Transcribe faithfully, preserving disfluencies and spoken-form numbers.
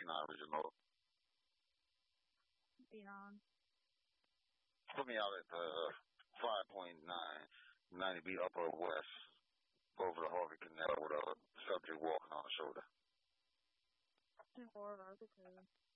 twenty-nine Regional. Beyond. Put me out at the five point nine, ninety B Upper West, over the Harvey Canal with a subject walking on the shoulder. ten four, okay.